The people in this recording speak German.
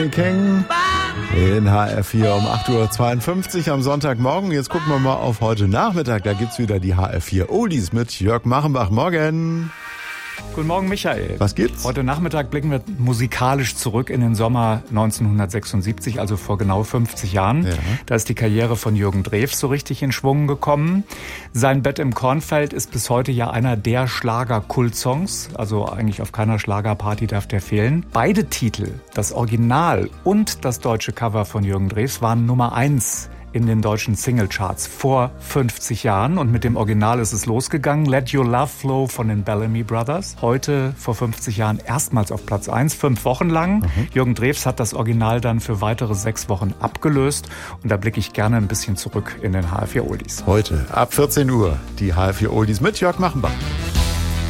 King in HR4 um 8.52 Uhr am Sonntagmorgen. Jetzt gucken wir mal auf heute Nachmittag. Da gibt's wieder die HR4 Oldies mit Jörg Machenbach. Morgen. Guten Morgen, Michael. Was gibt's? Heute Nachmittag blicken wir musikalisch zurück in den Sommer 1976, also vor genau 50 Jahren. Ja. Da ist die Karriere von Jürgen Drews so richtig in Schwung gekommen. Sein Bett im Kornfeld ist bis heute ja einer der Schlager-Kult-Songs. Also eigentlich auf keiner Schlagerparty darf der fehlen. Beide Titel, das Original und das deutsche Cover von Jürgen Drews, waren Nummer 1 in den deutschen Singlecharts vor 50 Jahren. Und mit dem Original ist es losgegangen. Let Your Love Flow von den Bellamy Brothers. Heute, vor 50 Jahren, erstmals auf Platz 1, 5 Wochen lang. Jürgen Drews hat das Original dann für weitere 6 Wochen abgelöst. Und da blicke ich gerne ein bisschen zurück in den HR4 Oldies. Heute ab 14 Uhr die HR4 Oldies mit Jörg Machenbach.